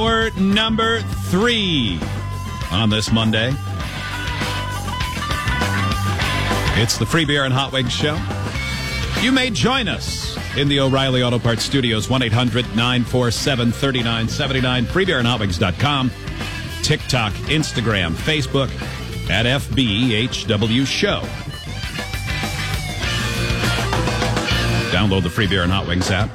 Hour number 3 on this Monday. It's the Free Beer and Hot Wings Show. You may join us in the O'Reilly Auto Parts Studios, 1-800-947-3979, freebeerandhotwings.com, TikTok, Instagram, Facebook, at FBHW Show. Download the Free Beer and Hot Wings app.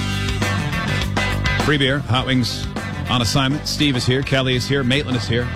Free Beer, Hot Wings on assignment. Steve is here, Kelly is here, Maitland is here.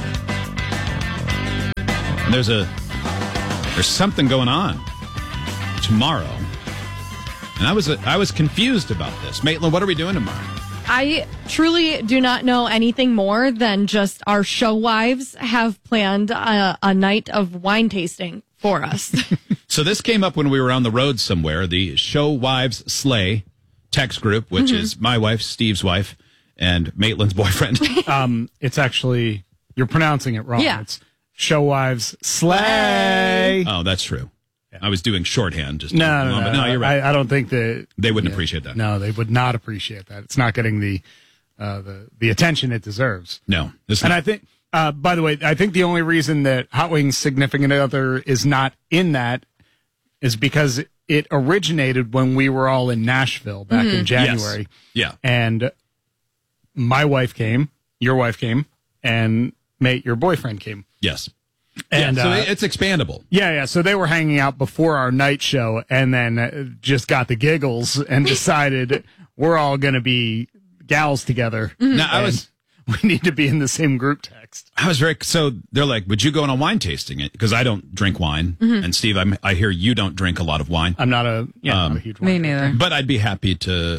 And there's something going on tomorrow. And I was confused about this. Maitland, what are we doing tomorrow? I truly do not know anything more than just our show wives have planned a night of wine tasting for us. So this came up when we were on the road somewhere, the Show Wives Slay text group, which is my wife, Steve's wife, and Maitland's boyfriend. It's actually, you're pronouncing it wrong. Yeah. It's Show Wives Slay. Oh, that's true. Yeah. I was doing shorthand. Just No, you're right. I don't think that They wouldn't appreciate that. No, they would not appreciate that. It's not getting the attention it deserves. No. And I think, by the way, I think the only reason that Hot Wings' significant other is not in that is because it originated when we were all in Nashville back in January. Yes. Yeah. And my wife came, your wife came, and Mate, your boyfriend came. Yes. And so it's expandable. Yeah. So they were hanging out before our night show and then just got the giggles and decided we're all going to be gals together. Now, we need to be in the same group text. So they're like, would you go on a wine tasting? Because I don't drink wine. And Steve, I hear you don't drink a lot of wine. I'm not a huge wine. Me neither. But I'd be happy to.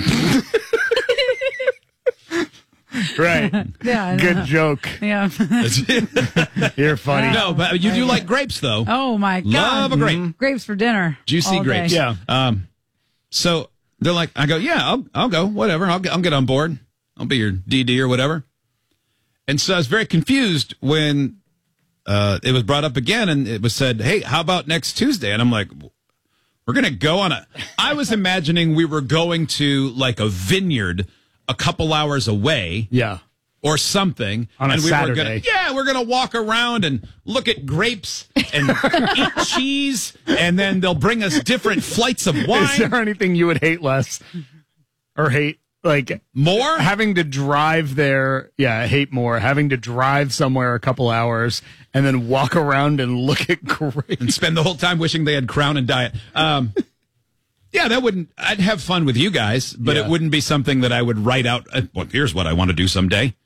Right. Yeah. Good joke. Yeah. You're funny. No, but you do like grapes, though. Oh my God. Love a grape. Grapes for dinner. Juicy all day. grapes. Yeah. So they're like, I go, yeah, I'll go, whatever. I'll get on board. I'll be your DD or whatever. And so I was very confused when it was brought up again, and it was said, hey, how about next Tuesday? And I'm like, we're going to go on I was imagining we were going to like a vineyard a couple hours away. Yeah. Or something. On a Saturday. We're going to walk around and look at grapes and eat cheese, and then they'll bring us different flights of wine. Is there anything you would hate less or hate? Like more? Having to drive there. Yeah, I hate more. Having to drive somewhere a couple hours and then walk around and look at grapes. And spend the whole time wishing they had Crown and Diet. Yeah, I'd have fun with you guys, but it wouldn't be something that I would write out. Well, here's what I want to do someday.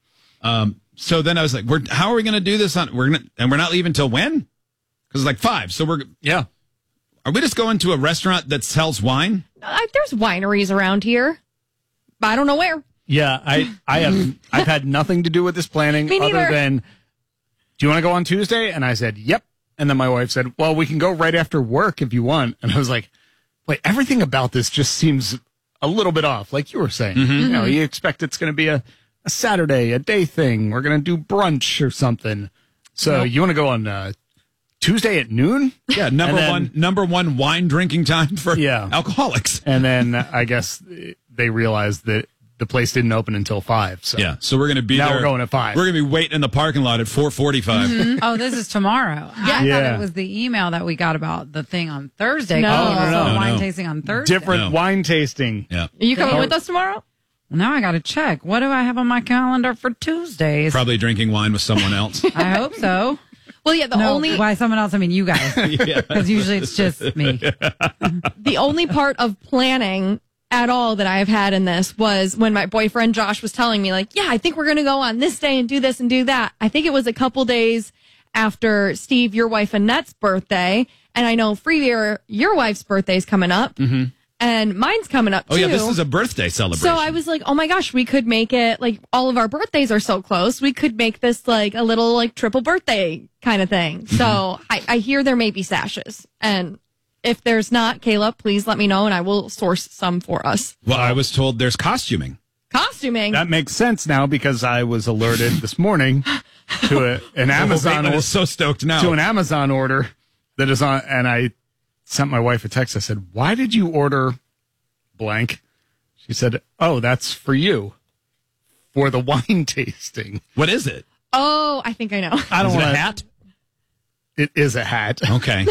So then I was like, how are we going to do this and we're not leaving till when? Because it's like 5. So are we just going to a restaurant that sells wine? There's wineries around here, but I don't know where. Yeah, I've had nothing to do with this planning Me neither. other than, do you want to go on Tuesday? And I said, yep. And then my wife said, well, we can go right after work if you want. And I was like, wait, everything about this just seems a little bit off, like you were saying. You know, you expect it's going to be a Saturday, a day thing. We're going to do brunch or something. So you want to go on Tuesday at noon? Yeah, number one wine drinking time for alcoholics. And then I guess they realized that the place didn't open until 5. So so we're going to be now there. We're going at 5. We're going to be waiting in the parking lot at 4:45. Oh, this is tomorrow. I thought it was the email that we got about the thing on Thursday. No. Wine tasting on Thursday. Different wine tasting. Yeah. Are you coming with us tomorrow? Now I got to check. What do I have on my calendar for Tuesdays? Probably drinking wine with someone else. I hope so. Well, yeah, by someone else, I mean you guys. Because usually it's just me. The only part of planning at all that I've had in this was when my boyfriend Josh was telling me, like, yeah, I think we're going to go on this day and do this and do that. I think it was a couple days after Steve, your wife Annette's birthday. And I know Freebeer, your wife's birthday's coming up. Mm-hmm. And mine's coming up, too. Oh, yeah, this is a birthday celebration. So I was like, oh, my gosh, we could make it, like, all of our birthdays are so close. We could make this, like, a little, like, triple birthday kind of thing. Mm-hmm. So I hear there may be sashes. And if there's not, Kayla, please let me know, and I will source some for us. Well, I was told there's costuming. Costuming? That makes sense now because I was alerted this morning to an Amazon order. So stoked now. To an Amazon order that is on, and I sent my wife a text. I said, why did you order blank? She said, oh, that's for you. for the wine tasting. What is it? Oh, I think I know. I don't Is it want a hat? It is a hat. Okay.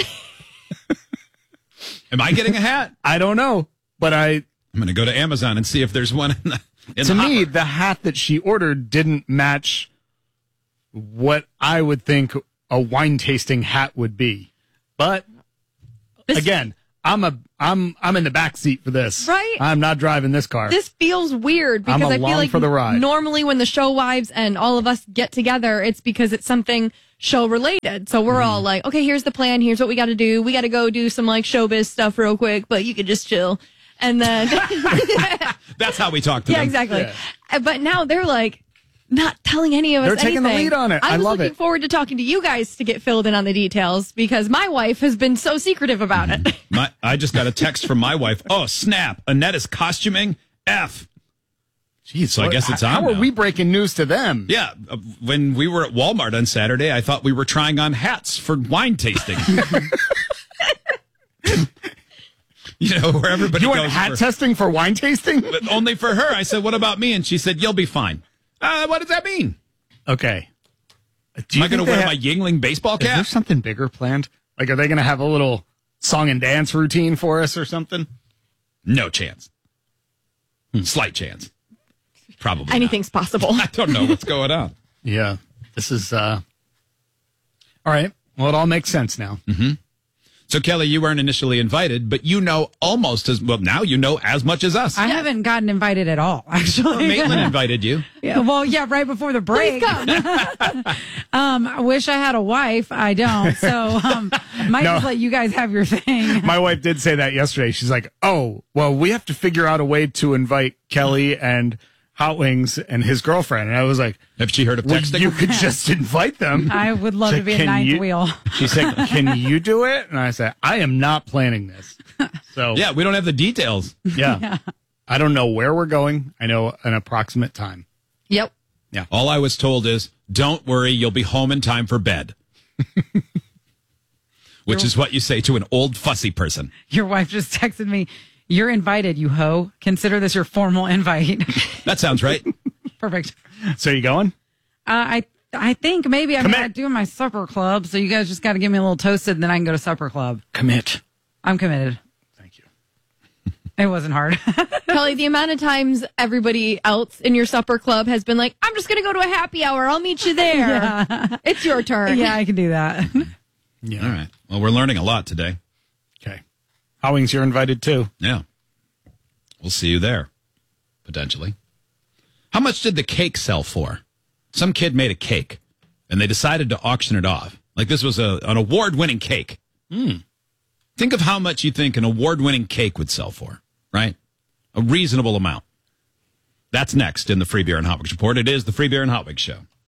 Am I getting a hat? I don't know, but I'm going to go to Amazon and see if there's one in to the me, hopper. the hat that she ordered didn't match what I would think a wine tasting hat would be. But again, I'm in the back seat for this. Right. I'm not driving this car. This feels weird because I feel along like for the ride. normally when the show wives and all of us get together, it's because it's something show related. So we're all like, okay, here's the plan. Here's what we got to do. We got to go do some like showbiz stuff real quick, but you could just chill. And then That's how we talk to them. yeah, exactly. But now they're like not telling any of us They're taking the anything. lead on it. I was love looking it. forward to talking to you guys to get filled in on the details because my wife has been so secretive about it. I just got a text from my wife. Oh, snap. Annette is costuming? F. Jeez, So I guess it's on How are now. we breaking news to them? Yeah. When we were at Walmart on Saturday, I thought we were trying on hats for wine tasting. Where everybody You goes. went hat testing for wine tasting? But only for her. I said, what about me? And she said, you'll be fine. What does that mean? Okay. Am I going to wear my Yingling baseball Is there cap? something bigger planned? Like, are they going to have a little song and dance routine for us or something? No chance. Slight chance. Probably Anything's possible. not. I don't know what's going on. Yeah. This is, all right. Well, it all makes sense now. So, Kelly, you weren't initially invited, but you know almost as well. Now you know as much as us. I haven't gotten invited at all, actually. Maitland invited you. Yeah, well, yeah, right before the break. I wish I had a wife. I don't. So might No. just let you guys have your thing. My wife did say that yesterday. She's like, oh, well, we have to figure out a way to invite Kelly and Hot Wings and his girlfriend. And I was like, Have she heard of well, texting? you could just invite them. I would love She's to be like, a ninth "Can you-" wheel. She said, can you do it? And I said, I am not planning this. So, Yeah, we don't have the details. yeah. I don't know where we're going. I know an approximate time. Yep. All I was told is, don't worry, you'll be home in time for bed. Which is what you say to an old fussy person. Your wife just texted me, "You're invited, you hoe. Consider this your formal invite." That sounds right. Perfect. So you going? I think maybe I'm Commit. not doing my supper club, so you guys just got to get me a little toasted, and then I can go to supper club. Commit. I'm committed. Thank you. It wasn't hard. Kelly, the amount of times everybody else in your supper club has been like, I'm just going to go to a happy hour. I'll meet you there. It's your turn. Yeah, I can do that. Yeah. All right. Well, we're learning a lot today. Okay. Hot Wings, you're invited too. Yeah. We'll see you there, potentially. How much did the cake sell for? Some kid made a cake, and they decided to auction it off. Like this was an award-winning cake. Think of how much you think an award-winning cake would sell for, right? A reasonable amount. That's next in the Free Beer and Hot Wings Report. It is the Free Beer and Hot Wings Show.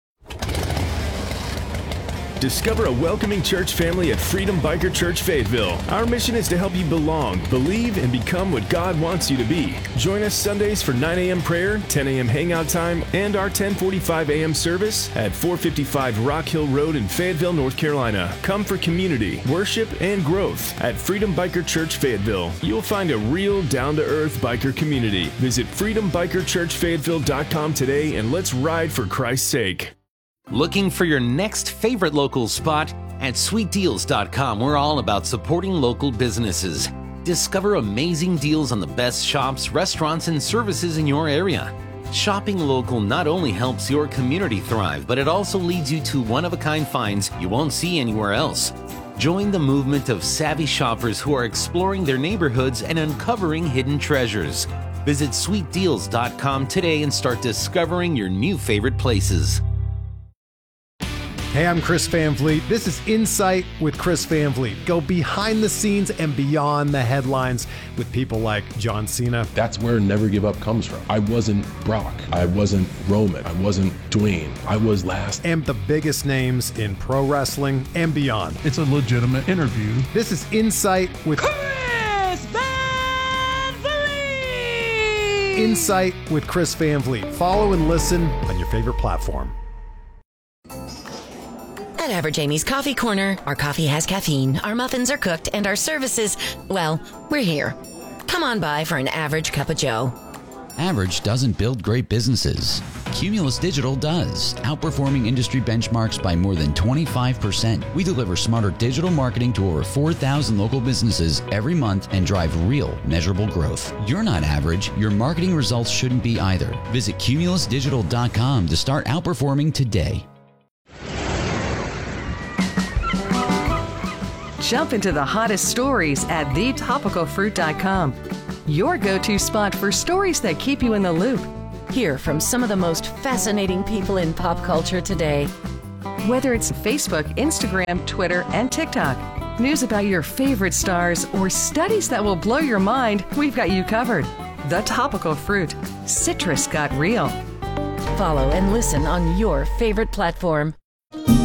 Discover a welcoming church family at Freedom Biker Church Fayetteville. Our mission is to help you belong, believe, and become what God wants you to be. Join us Sundays for 9 a.m. prayer, 10 a.m. hangout time, and our 10:45 a.m. service at 455 Rock Hill Road in Fayetteville, North Carolina. Come for community, worship, and growth at Freedom Biker Church Fayetteville. You'll find a real down-to-earth biker community. Visit freedombikerchurchfayetteville.com today and let's ride for Christ's sake. Looking for your next favorite local spot? At sweetdeals.com, we're all about supporting local businesses. Discover amazing deals on the best shops, restaurants, and services in your area. Shopping local not only helps your community thrive, but it also leads you to one-of-a-kind finds you won't see anywhere else. Join the movement of savvy shoppers who are exploring their neighborhoods and uncovering hidden treasures. Visit sweetdeals.com today and start discovering your new favorite places. Hey, I'm Chris Van Vliet. This is Insight with Chris Van Vliet. Go behind the scenes and beyond the headlines with people like John Cena. That's where Never Give Up comes from. I wasn't Brock. I wasn't Roman. I wasn't Dwayne. I was last. And the biggest names in pro wrestling and beyond. It's a legitimate interview. This is Insight with Chris Van Vliet! Insight with Chris Van Vliet. Follow and listen on your favorite platform. At Average Amy's Coffee Corner, our coffee has caffeine, our muffins are cooked, and our services, well, we're here. Come on by for an average cup of joe. Average doesn't build great businesses. Cumulus Digital does, outperforming industry benchmarks by more than 25%. We deliver smarter digital marketing to over 4,000 local businesses every month and drive real, measurable growth. You're not average. Your marketing results shouldn't be either. Visit cumulusdigital.com to start outperforming today. Jump into the hottest stories at thetopicalfruit.com. Your go-to spot for stories that keep you in the loop. Hear from some of the most fascinating people in pop culture today. Whether it's Facebook, Instagram, Twitter, and TikTok, news about your favorite stars, or studies that will blow your mind, we've got you covered. The Topical Fruit. Citrus got real. Follow and listen on your favorite platform.